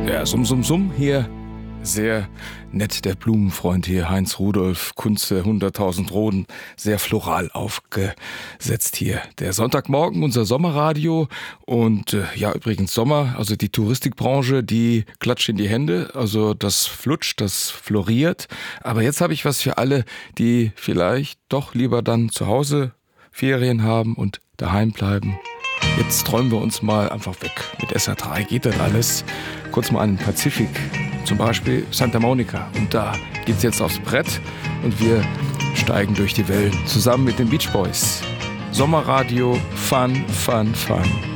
Ja, Summ hier. Sehr nett, der Blumenfreund hier, Heinz Rudolf Kunze, 100.000 Roden, sehr floral aufgesetzt hier. Der Sonntagmorgen, unser Sommerradio und ja, übrigens Sommer, also die Touristikbranche, die klatscht in die Hände, also das flutscht, das floriert. Aber jetzt habe ich was für alle, die vielleicht doch lieber dann zu Hause Ferien haben und daheim bleiben. Jetzt träumen wir uns mal einfach weg. Mit SA3 geht das alles. Kurz mal an den Pazifik, zum Beispiel Santa Monica. Und da geht's jetzt aufs Brett und wir steigen durch die Wellen zusammen mit den Beach Boys. Sommerradio, Fun, Fun, Fun.